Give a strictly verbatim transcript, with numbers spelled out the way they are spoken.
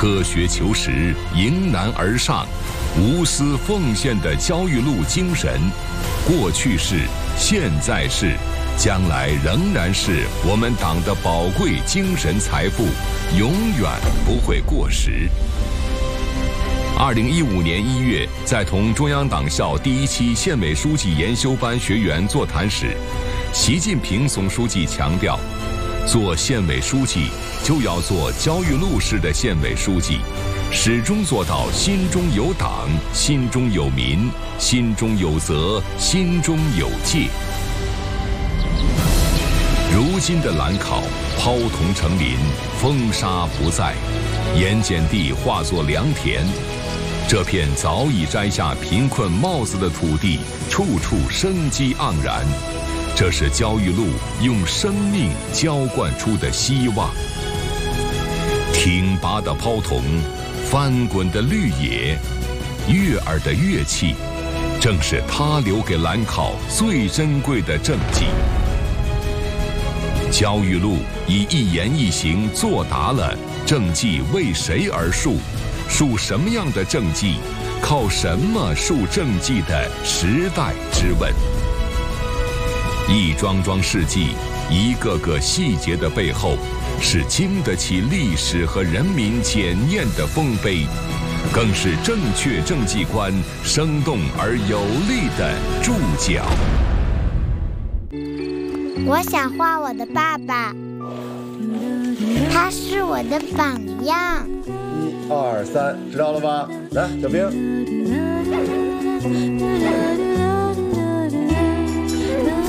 科学求实，迎难而上，无私奉献的焦裕禄精神，过去是，现在是，将来仍然是我们党的宝贵精神财富，永远不会过时。二零一五年一月，在同中央党校第一期县委书记研修班学员座谈时，习近平总书记强调，做县委书记就要做焦裕禄式的县委书记，始终做到心中有党，心中有民，心中有责，心中有戒。如今的兰考抛桐成林，风沙不再，盐碱地化作良田，这片早已摘下贫困帽子的土地，处处生机盎然。这是焦裕禄用生命浇灌出的希望。挺拔的抛桐，翻滚的绿野，悦耳的乐器，正是他留给兰考最珍贵的政绩。焦裕禄以一言一行作答了政绩为谁而树，树什么样的政绩，靠什么树政绩的时代之问。一桩桩事迹，一个个细节的背后，是经得起历史和人民检验的丰碑，更是正确政绩观生动而有力的注脚。 我想画我的爸爸，他是我的榜样。 一二三，知道了吧？来，小兵。